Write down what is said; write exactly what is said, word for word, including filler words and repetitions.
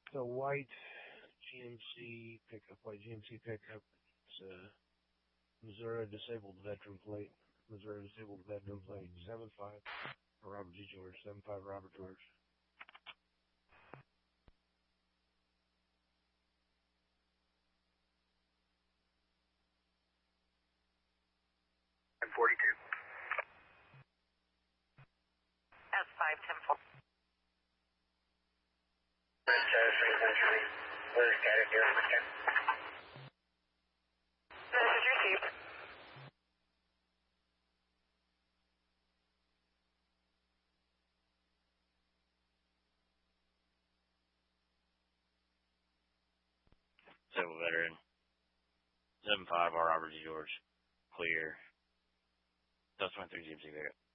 The white G M C pickup, white G M C pickup. It's a Missouri disabled veteran plate. Missouri disabled veteran plate. seven five Robert G. George. seven five Robert George. forty-two. S five ten four. We're scattered here. Message received. Civil veteran. seven five R Robert G. George. Clear. Delta twenty-three G M C pickup.